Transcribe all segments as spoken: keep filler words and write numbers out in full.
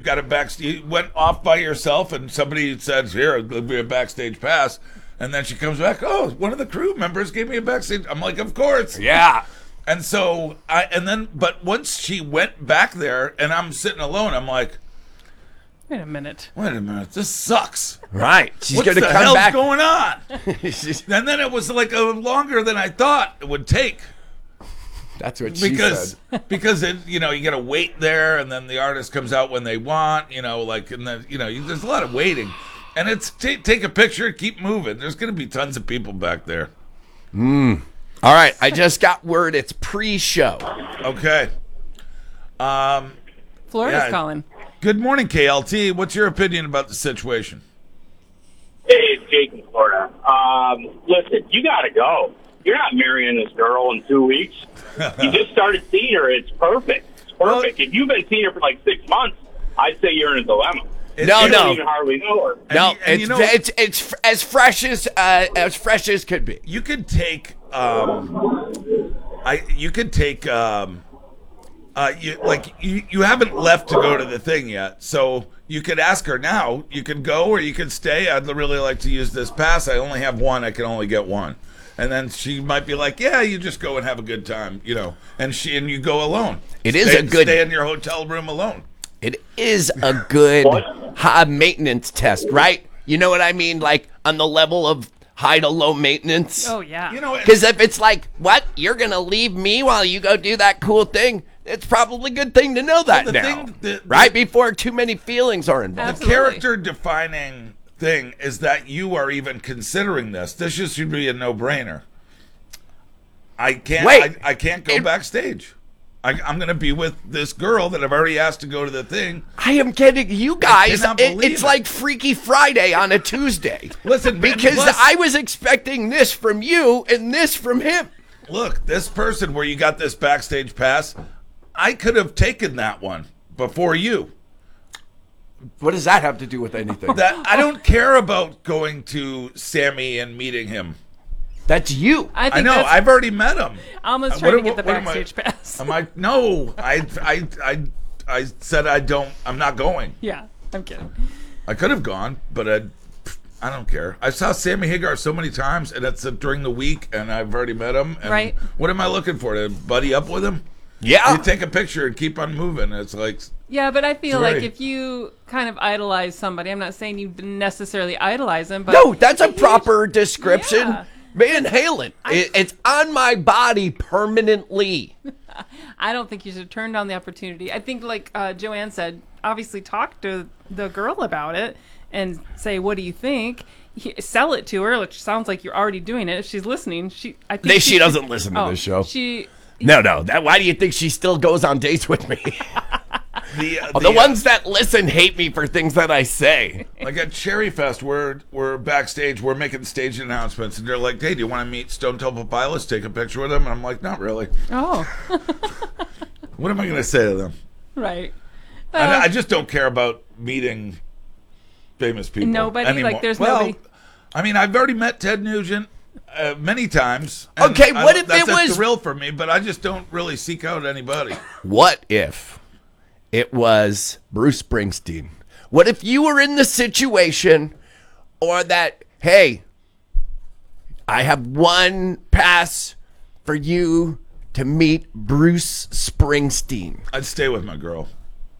got a back. You went off by yourself, and somebody said, "Here, I'll give you a backstage pass." And then she comes back. Oh, one of the crew members gave me a backstage. I'm like, of course, yeah. And so I, and then, but once she went back there, and I'm sitting alone, I'm like, wait a minute. Wait a minute, this sucks. Right. She's What's going to the come hell's back. going on? And then it was like a longer than I thought it would take. That's what she Because said. because it, you know, you got to wait there, and then the artist comes out when they want, you know, like, and then, you know, you, there's a lot of waiting. And it's t- take a picture, keep moving. There's going to be tons of people back there. Mm. All right, I just got word it's pre-show. Okay. Um, Florida's yeah. calling. Good morning, K L T. What's your opinion about the situation? Hey, it's Jake in Florida. Um, listen, you got to go. You're not marrying this girl in two weeks. You just started seeing her. It's perfect. It's perfect. Well, if you've been seeing her for like six months, I'd say you're in a dilemma. It, no, you no. don't even hardly know her. No, and, and it's, you know, it's it's as fresh as uh, as fresh as could be. You could take, um, I you could take, um, uh, you like you, you haven't left to go to the thing yet, so you could ask her now. You could go or you could stay. I'd really like to use this pass. I only have one. I can only get one. And then she might be like, "Yeah, you just go and have a good time," you know. And she and you go alone. It stay, is a good stay in your hotel room alone. It is a good high maintenance test, right? You know what I mean? Like on the level of high to low maintenance. Oh, yeah. You know, because if it's like, what? You're going to leave me while you go do that cool thing? It's probably a good thing to know that well, the now. Thing, the, right before too many feelings are involved. Absolutely. The character defining thing is that you are even considering this. This just should be a no-brainer. I can't Wait, I, I can't go it, backstage. I, I'm going to be with this girl that I've already asked to go to the thing. I am kidding you guys. It, it's it. like Freaky Friday on a Tuesday. Listen, because plus, I was expecting this from you and this from him. Look, this person where you got this backstage pass, I could have taken that one before you. What does that have to do with anything? That I don't care about going to Sammy and meeting him. That's you. I, think I know. that's, I've already met him. Almost Uh, trying what- to get the what am I- backstage pass. I'm like, no, I, I, I, I said I don't. I'm not going. Yeah, I'm kidding. I could have gone, but I, I don't care. I saw Sammy Hagar so many times, and it's uh, during the week, and I've already met him. And Right. What am I looking for? To buddy up with him? Yeah. You take a picture and keep on moving. It's like. Yeah, but I feel Right. like if you kind of idolize somebody, I'm not saying you necessarily idolize them, but No, that's a proper description. Yeah. Van Halen. It, it's on my body permanently. I don't think you should turn down the opportunity. I think, like uh, Joanne said, obviously talk to the girl about it and say, "What do you think?" He, sell it to her, which sounds like you're already doing it. If she's listening, she I think They, she, she doesn't listen to oh, this show. She No, no. That. Why do you think she still goes on dates with me? The, uh, Oh, the the, ones that listen hate me for things that I say. Like at Cherry Fest, we're we're backstage, we're making stage announcements, and they're like, "Hey, do you want to meet Stone Temple Pilots? Take a picture with them?" And I'm like, "Not really." oh What am I going to say to them? right. I, Uh, I just don't care about meeting famous people. Nobody? Like, anymore. there's well, nobody- I mean, I've already met Ted Nugent uh, many times. and Okay, I- what if that's it was- a thrill for me? But I just don't really seek out anybody. What if it was Bruce Springsteen? What if you were in the situation, or that, hey, I have one pass for you to meet Bruce Springsteen? I'd stay with my girl.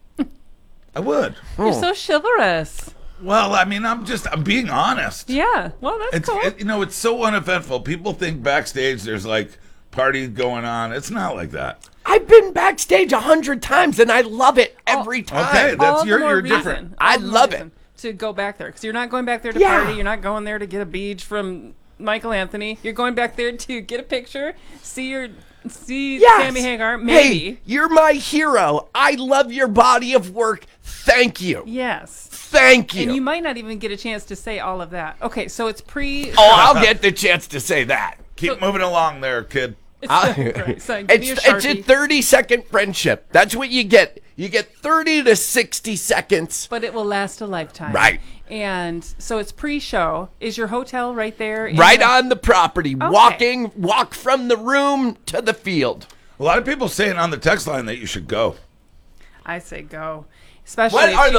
I would. You're so chivalrous. Well, I mean, I'm just I'm being honest. Yeah. Well, that's It's cool. it, you know, it's so uneventful. People think backstage there's like parties going on. It's not like that. I've been backstage a hundred times and I love it every time. okay, that- All the you're- more you're reason. different. All I the more love it. reason to go back there because you're not going back there to Yeah. party. You're not going there to get a beach from Michael Anthony. You're going back there to get a picture, see your see Yes. Sammy Hagar, maybe. Hey, you're my hero. I love your body of work. Thank you. Yes. Thank you. And you might not even get a chance to say all of that. Okay, so it's pre. oh, I'll get the chance to say that. Keep So- moving along there, kid. It's, I'll- right, so give me it's, your it's a Sharpie. thirty second friendship. That's what you get. You get thirty to sixty seconds. But it will last a lifetime. Right. And so it's pre-show. Is your hotel right there? in Right the- on the property. Walking, walk from the room to the field. A lot of people saying on the text line that you should go. I say go. Especially What if are you-